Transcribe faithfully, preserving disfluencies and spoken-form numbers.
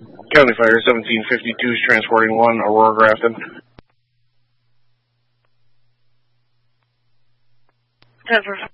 County Fire seventeen fifty-two is transporting one, Aurora Grafton. ten for